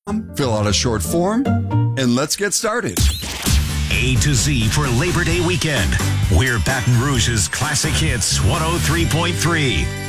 Fill out a short form, and let's get started. A to Z for Labor Day weekend. We're Baton Rouge's Classic Hits 103.3.